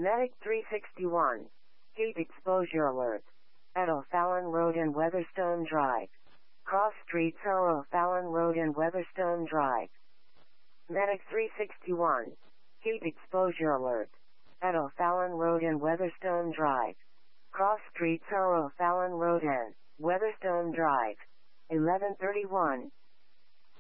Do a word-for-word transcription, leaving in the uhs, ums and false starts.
Medic three sixty-one. Heat exposure alert. At O'Fallon Road and Weatherstone Drive. Cross streets are O'Fallon Road and Weatherstone Drive. Medic three sixty-one. Heat exposure alert. At O'Fallon Road and Weatherstone Drive. Cross streets are O'Fallon Road and Weatherstone Drive. eleven thirty-one.